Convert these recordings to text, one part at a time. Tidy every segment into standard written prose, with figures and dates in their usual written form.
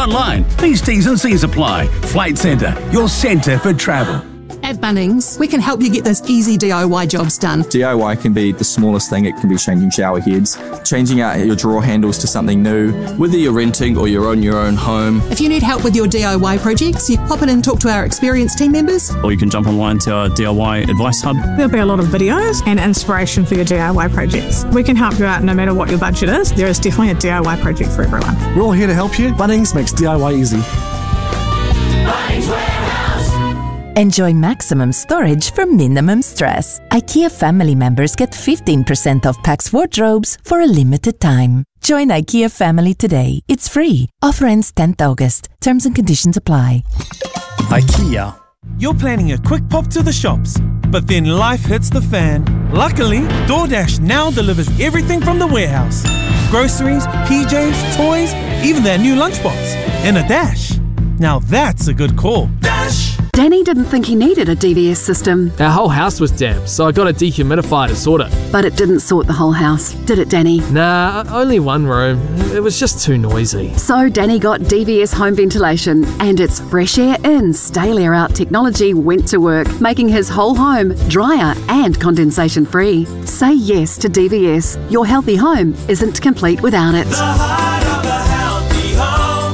online. These T's and C's apply. Flight Centre, your centre for travel. At Bunnings, we can help you get those easy DIY jobs done. DIY can be the smallest thing. It can be changing shower heads, changing out your drawer handles to something new, whether you're renting or you're on your own home. If you need help with your DIY projects, you pop in and talk to our experienced team members. Or you can jump online to our DIY advice hub. There'll be a lot of videos and inspiration for your DIY projects. We can help you out no matter what your budget is. There is definitely a DIY project for everyone. We're all here to help you. Bunnings makes DIY easy. Bunnings Warehouse. Enjoy maximum storage for minimum stress. IKEA family members get 15% off Pax wardrobes for a limited time. Join IKEA family today. It's free. Offer ends 10th August. Terms and conditions apply. IKEA. You're planning a quick pop to the shops, but then life hits the fan. Luckily, DoorDash now delivers everything from the warehouse. Groceries, PJs, toys, even their new lunchbox. In a dash. Now that's a good call. Dash! Danny didn't think he needed a DVS system. Our whole house was damp, so I got a dehumidifier to sort it. But it didn't sort the whole house, did it, Danny? Nah, only one room. It was just too noisy. So Danny got DVS home ventilation, and its fresh air in, stale air out technology went to work, making his whole home drier and condensation free. Say yes to DVS. Your healthy home isn't complete without it. The heart of a healthy home.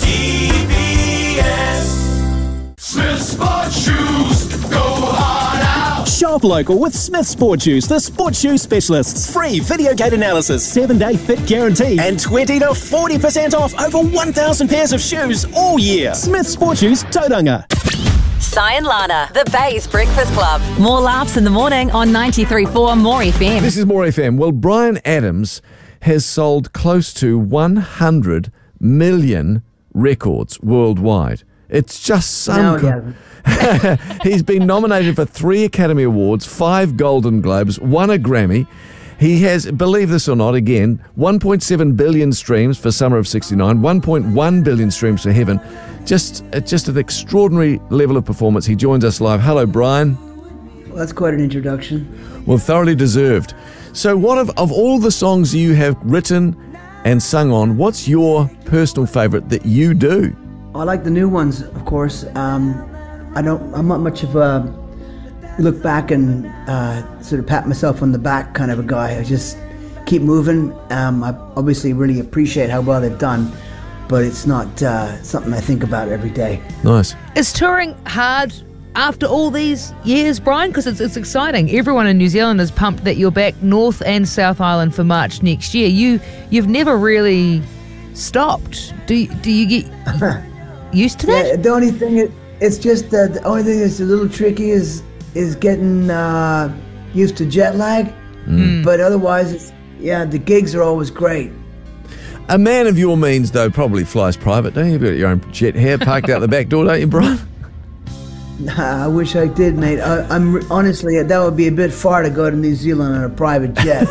DVS. Smith Sports Shoes. Go hard out. Shop local with Smith Sport Shoes, the sports shoe specialists. Free video gate analysis, 7-day fit guarantee, and 20 to 40% off over 1,000 pairs of shoes all year. Smith Sport Shoes, Tauranga. Sai and Lana, the Bay's Breakfast Club. More laughs in the morning on 93.4 More FM. This is More FM. Well, Bryan Adams has sold close to 100 million records worldwide. It's just some... No, He's been nominated for 3 Academy Awards, 5 Golden Globes, 1 a Grammy. He has, believe this or not, again, 1.7 billion streams for Summer of 69, 1.1 billion streams for Heaven. Just an extraordinary level of performance. He joins us live. Hello, Bryan. Well, that's quite an introduction. Well, thoroughly deserved. So what of all the songs you have written and sung on, what's your personal favourite that you do? I like the new ones, of course. I'm not much of a look back and sort of pat myself on the back kind of a guy. I just keep moving. I obviously really appreciate how well they've done, but it's not something I think about every day. Nice. Is touring hard after all these years, Bryan? Because it's exciting. Everyone in New Zealand is pumped that you're back North and South Island for March next year. You've never really stopped. Do you get used to that? Yeah, the only thing it's just the only thing that's a little tricky is getting used to jet lag. But otherwise, the gigs are always great. A man of your means, though, probably flies private, don't you? You've got your own jet here parked out the back door, don't you, Bryan? Nah, I wish I did, mate. I'm honestly, that would be a bit far to go to New Zealand on a private jet.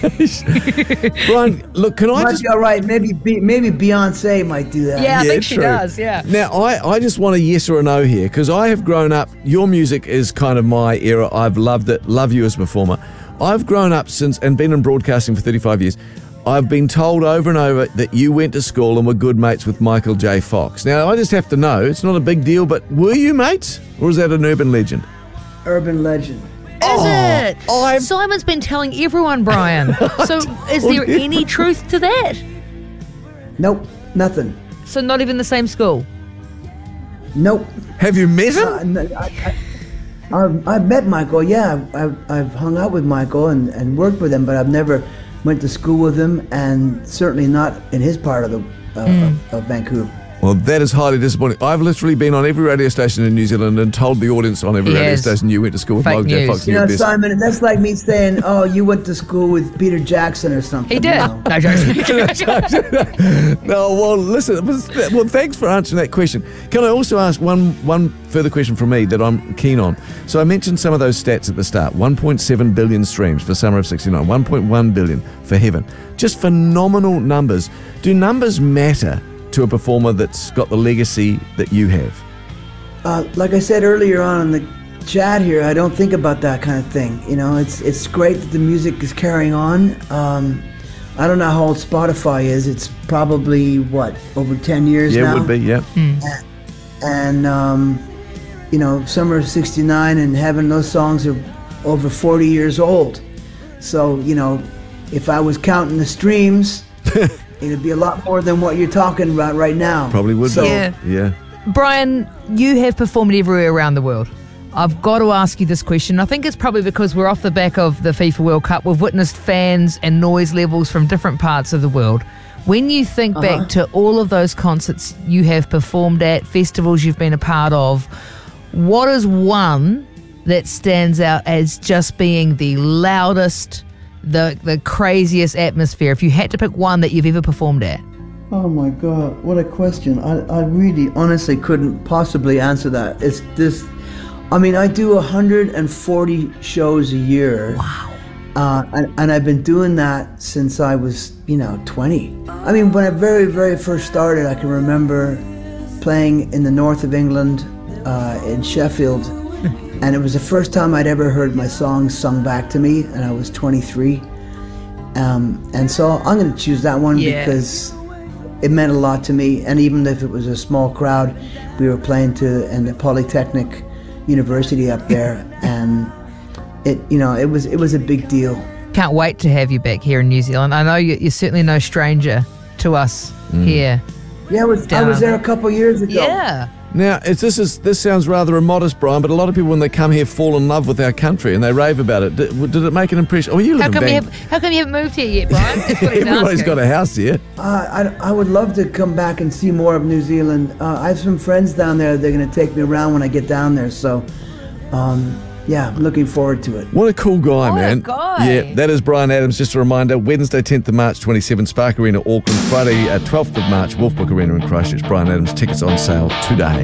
Bryan, look, can I just... All right, maybe Beyonce might do that. Yeah, I think she does, yeah. Now, I just want a yes or a no here, because I have grown up, your music is kind of my era. I've loved it, love you as a performer. I've grown up since, and been in broadcasting for 35 years. I've been told over and over that you went to school and were good mates with Michael J. Fox. Now, I just have to know, it's not a big deal, but were you mates? Or is that an urban legend? Urban legend. Is it? Simon's been telling everyone, Bryan. So is there any truth to that? Nope, nothing. So not even the same school? Nope. Have you met him? I've met Michael, yeah. I've hung out with Michael and worked with him, but I've never went to school with him, and certainly not in his part of Vancouver. Well, that is highly disappointing. I've literally been on every radio station in New Zealand and told the audience on every radio station you went to school with Michael J. Fox. You know, Simon, that's like me saying, oh, you went to school with Peter Jackson or something. He did. You know? No, well, listen, well, thanks for answering that question. Can I also ask one further question from me that I'm keen on? So I mentioned some of those stats at the start. 1.7 billion streams for Summer of 69, 1.1 billion for Heaven. Just phenomenal numbers. Do numbers matter to a performer that's got the legacy that you have? Like I said earlier on in the chat here, I don't think about that kind of thing. You know, it's great that the music is carrying on. I don't know how old Spotify is. It's probably, over 10 years now? Yeah, it would be, yeah. And, Summer of 69 and Heaven, those songs are over 40 years old. So, if I was counting the streams, it'd be a lot more than what you're talking about right now. Probably would be. Yeah. Brian, you have performed everywhere around the world. I've got to ask you this question. I think it's probably because we're off the back of the FIFA World Cup. We've witnessed fans and noise levels from different parts of the world. When you think back to all of those concerts you have performed at, festivals you've been a part of, what is one that stands out as just being the loudest, the craziest atmosphere? If you had to pick one that you've ever performed at. Oh my God, what a question. I really honestly couldn't possibly answer that. It's this, I do 140 shows a year. Wow. And I've been doing that since I was, 20. When I very, very first started, I can remember playing in the north of England, in Sheffield. And it was the first time I'd ever heard my songs sung back to me, and I was 23. And so I'm going to choose that one because it meant a lot to me. And even if it was a small crowd, we were playing in the Polytechnic University up there, and it was a big deal. Can't wait to have you back here in New Zealand. I know you're certainly no stranger to us here. Yeah, I was there a couple years ago. Yeah. Now, this sounds rather immodest, Brian, but a lot of people when they come here fall in love with our country and they rave about it. Did it make an impression? Oh, you live in Bangkok. How come you haven't moved here yet, Brian? That's what he's Everybody's asking. got a house here. I would love to come back and see more of New Zealand. I have some friends down there. They're going to take me around when I get down there. So, I'm looking forward to it. What a cool guy, man. guy. Yeah, that is Brian Adams. Just a reminder, Wednesday, 10th of March, 27, Spark Arena, Auckland. Friday, 12th of March, Wolfbrook Arena in Christchurch. Brian Adams, tickets on sale today.